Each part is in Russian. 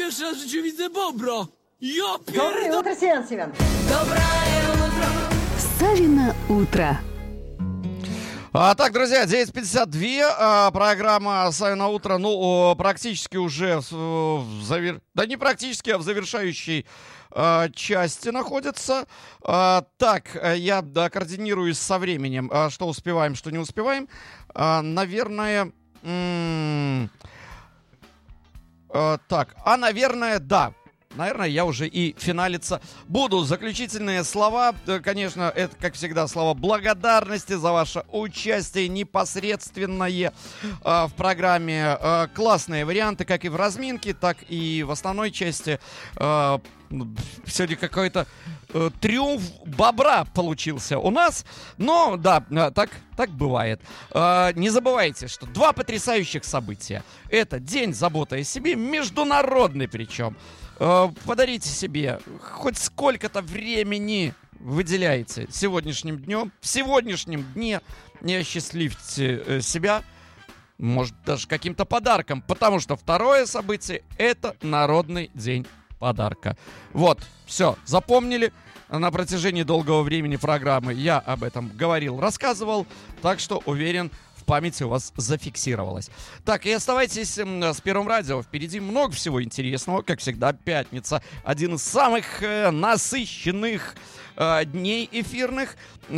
Pierwszy raz w życiu widzę bobra. Ja Доброе утро, Семен. Доброе утро. Савино утро. Так, друзья, 9:52, программа «Савино утро», практически уже да не практически, а в завершающей части находится. Так, я координируюсь со временем, что успеваем, что не успеваем. Наверное, наверное, да. Наверное, я уже и финалиться буду. Заключительные слова, конечно, это, как всегда, слова благодарности за ваше участие непосредственное в программе. Классные варианты, как и в разминке, так и в основной части. Сегодня какой-то триумф бобра получился у нас. Но, да, так бывает. Не забывайте, что два потрясающих события. Это День заботы о себе, международный причем. Подарите себе хоть сколько-то времени выделяйте сегодняшним днем. В сегодняшнем дне не осчастливьте себя, может, даже каким-то подарком. Потому что второе событие — это Народный день подарка. Вот, все, запомнили. На протяжении долгого времени программы я об этом говорил, рассказывал. Так что уверен, памяти у вас зафиксировалось. Так, и оставайтесь с Первым радио. Впереди много всего интересного. Как всегда, пятница. Один из самых насыщенных дней эфирных.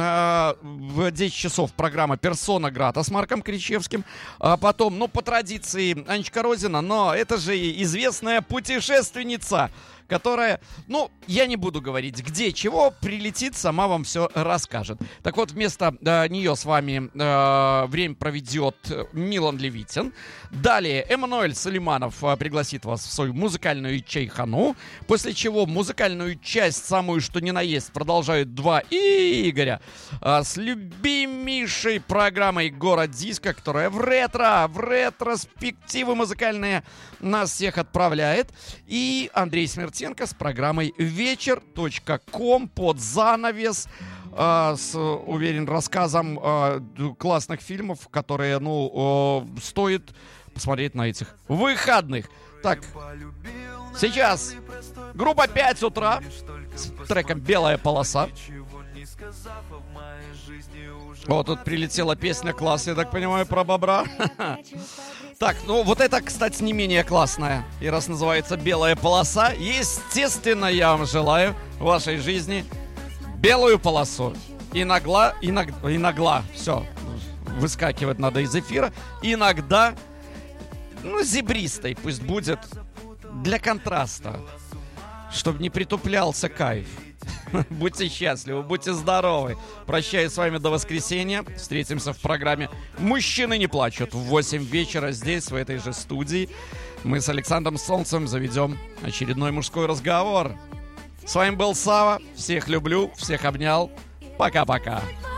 В 10 часов программа «Персона Грата» с Марком Кричевским. Потом, по традиции, Анечка Розина. Но это же известная путешественница, которая, я не буду говорить, где чего, прилетит, сама вам все расскажет. Так вот, вместо нее с вами время проведет Милан Левитин. Далее Эммануэль Сулейманов пригласит вас в свою музыкальную чайхану, после чего музыкальную часть, самую что ни на есть, продолжают два Игоря с любимейшей программой «Город Диска», которая в ретроспективы музыкальные нас всех отправляет. И Андрей Смертенко с программой «Вечер.ком» под занавес, с, уверен, рассказом классных фильмов, которые, стоит посмотреть на этих выходных. Так, сейчас группа 5 утра с треком «Белая полоса». О, тут прилетела песня «Класс», я так понимаю, про бобра. Так, вот это, кстати, не менее классная. И раз называется «Белая полоса», естественно, я вам желаю в вашей жизни белую полосу. Иногда, все, выскакивать надо из эфира. Иногда, зебристой пусть будет, для контраста, чтобы не притуплялся кайф. Будьте счастливы, будьте здоровы. Прощаюсь с вами до воскресенья. Встретимся в программе «Мужчины не плачут» в 8 вечера здесь, в этой же студии. Мы с Александром Солнцевым заведем очередной мужской разговор. С вами был Сава. Всех люблю, всех обнял. Пока-пока.